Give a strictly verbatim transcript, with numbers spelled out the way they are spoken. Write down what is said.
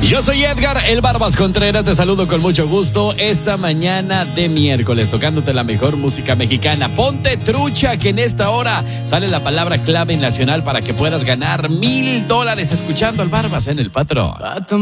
Yo soy Edgar, el Barbas Contreras, te saludo con mucho gusto esta mañana de miércoles, tocándote la mejor música mexicana. Ponte trucha, que en esta hora sale la palabra clave nacional para que puedas ganar mil dólares escuchando al Barbas en El Patrón.